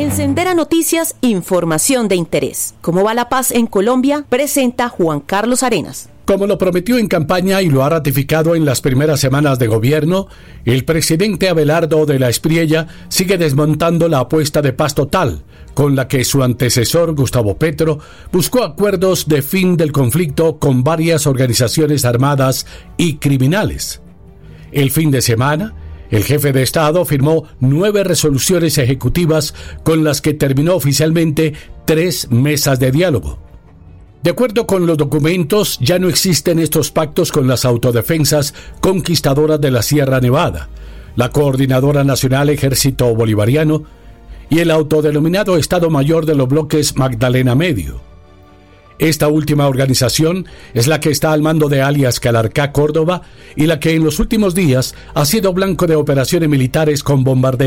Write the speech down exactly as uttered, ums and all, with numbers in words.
En Sendera Noticias, información de interés. ¿Cómo va la paz en Colombia? Presenta Juan Carlos Arenas. Como lo prometió en campaña y lo ha ratificado en las primeras semanas de gobierno, el presidente Abelardo de la Espriella sigue desmontando la apuesta de paz total, con la que su antecesor, Gustavo Petro, buscó acuerdos de fin del conflicto con varias organizaciones armadas y criminales. El fin de semana, el jefe de Estado firmó nueve resoluciones ejecutivas con las que terminó oficialmente tres mesas de diálogo. De acuerdo con los documentos, ya no existen estos pactos con las autodefensas conquistadoras de la Sierra Nevada, la Coordinadora Nacional Ejército Bolivariano y el autodenominado Estado Mayor de los bloques Magdalena Medio. Esta última organización es la que está al mando de alias Calarcá Córdoba y la que en los últimos días ha sido blanco de operaciones militares con bombardeos.